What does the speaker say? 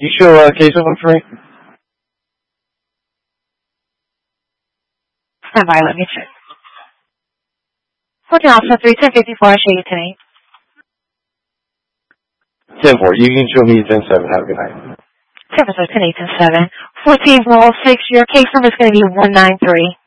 You show case number for me? Stand by, let me check. Hotel Alpha 31054, I'll show you today. 10-4. You can show me 10-7. Have a good night. 7 10 8 10 7. 1406, your case number is going to be 193.